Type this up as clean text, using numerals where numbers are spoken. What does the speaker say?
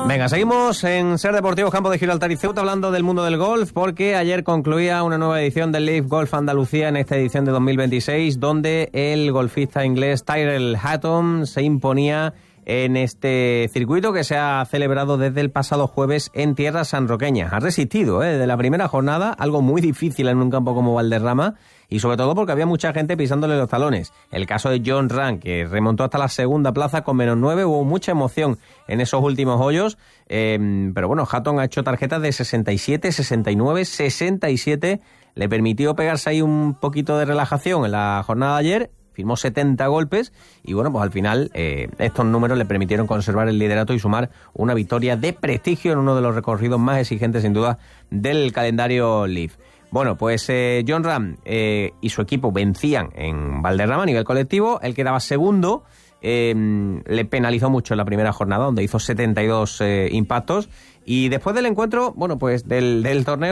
Venga, seguimos en Ser Deportivos Campo de Gibraltar y Ceuta hablando del mundo del golf, porque ayer concluía una nueva edición del Live Golf Andalucía en esta edición de 2026, donde el golfista inglés Tyrrell Hatton se imponía en este circuito que se ha celebrado desde el pasado jueves en tierras sanroqueñas. Ha resistido desde la primera jornada, algo muy difícil en un campo como Valderrama, y sobre todo porque había mucha gente pisándole los talones. El caso de Jon Rahm, que remontó hasta la segunda plaza con -9, hubo mucha emoción en esos últimos hoyos, pero bueno, Hatton ha hecho tarjetas de 67, 69, 67, le permitió pegarse ahí un poquito de relajación en la jornada de ayer, firmó 70 golpes y bueno, pues al final estos números le permitieron conservar el liderato y sumar una victoria de prestigio en uno de los recorridos más exigentes sin duda del calendario Live. Bueno, pues Jon Rahm y su equipo vencían en Valderrama a nivel colectivo, él quedaba segundo, le penalizó mucho en la primera jornada donde hizo 72 impactos y después del encuentro, bueno, pues del torneo